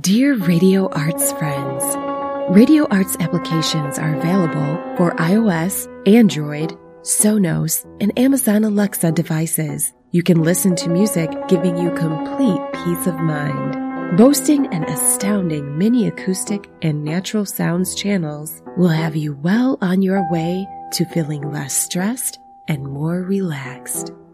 Dear Radio Arts friends, Radio Arts applications are available for iOS, Android, Sonos, and Amazon Alexa devices. You can listen to music giving you complete peace of mind. Boasting an astounding mini acoustic and natural sounds channels will have you well on your way to feeling less stressed and more relaxed.